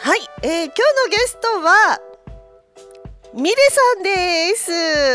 はい、今日のゲストはミレさんです。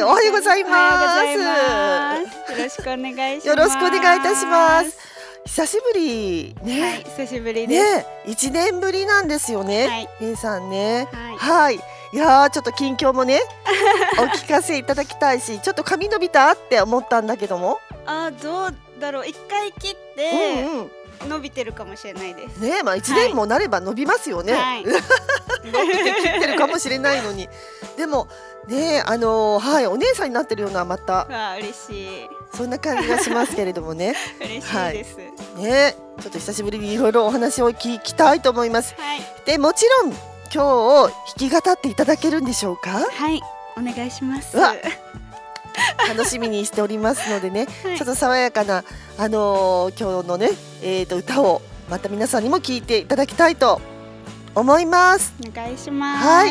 おはようございます。 よろしくお願いします。 よろしくお願いいたします。久しぶりね。 はい、久しぶりです。 ね、1年ぶりなんですよね。 はい、 ミレさんね。 はい、 いやー、ちょっと近況もねお聞かせいただきたいし、ちょっと髪伸びたって思ったんだけども。 どうだろう。一回切って伸びてるかもしれないです。 ね、まあ1年もなれば伸びますよね。 はい、 伸びて切ってるかもしれないのに。でもね、はい、お姉さんになってるような、また嬉しい。 そんな感じがしますけれどもね。 嬉しいです。 ね、ちょっと久しぶりにいろいろお話を聞きたいと思います。 はい。 でもちろん今日弾き語っていただけるんでしょうか。 はい、お願いします。 楽しみにしておりますのでね、 はい、 ちょっと爽やかな今日のね、歌をまた皆さんにも聴いていただきたいと思います。 お願いします。 はい。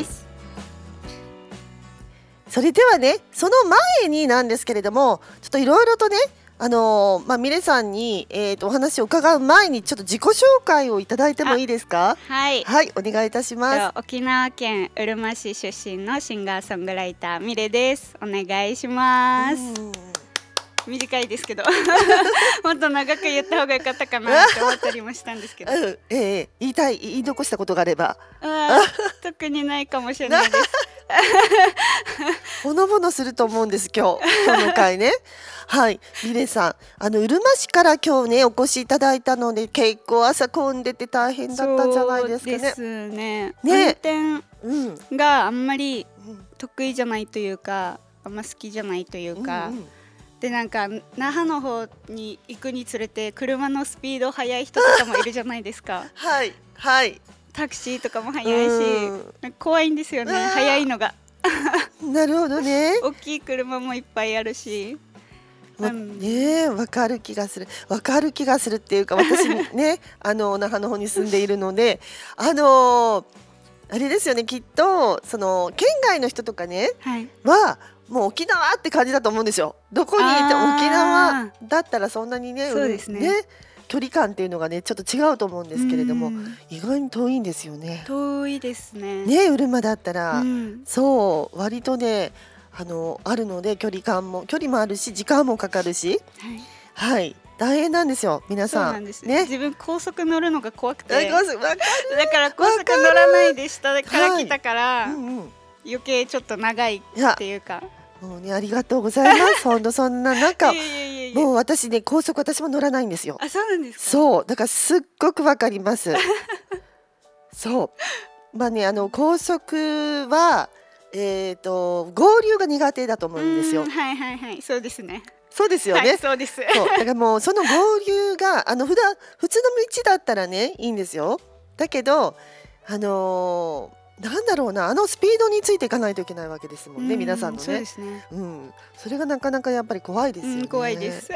それではね、その前になんですけれども、ちょっといろいろとね、ミレさんに、お話を伺う前にちょっと自己紹介をいただいてもいいですか。 はい、 はい、お願いいたします。 沖縄県うるま市出身のシンガーソングライターミレです。お願いします。短いですけどもっと長く言った方が良かったかなって思ったりもしたんですけど言い残したことがあれば。 特にないかもしれないですほのぼのすると思うんです、今日の回ね。はい、ミレさん、うるま市から今日ねお越しいただいたので、結構朝混んでて大変だったんじゃないですかね。 そうですね。運転があんまり得意じゃないというか、あんま好きじゃないというか、でなんか那覇の方に行くにつれて車のスピード速い人とかもいるじゃないですか。 はいはい。 タクシーとかも速いし、怖いんですよね、速いのが。 なるほどね。 大きい車もいっぱいあるし。 ね、わかる気がする。わかる気がするっていうか、私ね那覇の方に住んでいるので、あれですよね、きっとその県外の人とかね、はもう沖縄って感じだと思うんですよ。どこにいて沖縄だったらそんなにね、 そうですね、 距離感っていうのがねちょっと違うと思うんですけれども、意外に遠いんですよね。 遠いですね。 ね、うるまだったら、そう割とねあるので、距離もあるし時間もかかるし、はい、大変なんですよ皆さん。 そうなんですね。自分高速乗るのが怖くて、 だから高速乗らないで下から来たから、余計ちょっと長いっていうか。 もうね、ありがとうございます。ほんとそんな中もう私ね、高速私も乗らないんですよ。 あ、そうなんですか。 そうだからすっごくわかりますそうまあね、高速は合流が苦手だと思うんですよ。 はいはいはい、そうですね。 そうですよね。 そうです。 そうだからもうその合流が普通の道だったらねいいんですよ。だけどなんだろうな、スピードについていかないといけないわけですもんね、皆さんのね。 そうですね。 それがなかなかやっぱり怖いですよね。 怖いです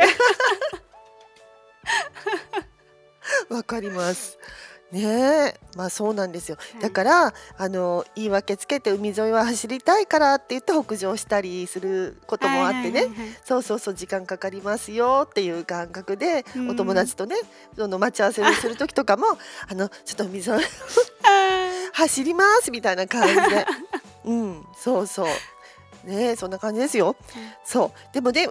わかりますね。まあそうなんですよ。だから言い訳つけて海沿いは走りたいからって言って北上したりすることもあってね、そう時間かかりますよっていう感覚で、お友達とねその待ち合わせをする時とかもちょっと海沿い走りますみたいな感じでそうね、そんな感じですよ。そうでもね、